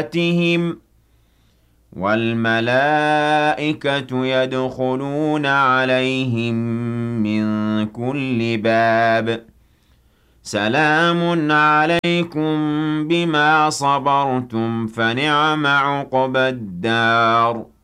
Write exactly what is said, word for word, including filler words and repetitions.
تِهِمْ ۚ وَالْمَلَائِكَةُ يَدْخُلُونَ عَلَيْهِم مِّن كُلِّ بَابٍ سَلَامٌ عَلَيْكُم بِمَا صَبَرْتُمْ فَنِعْمَ عُقْبَى الدَّارِ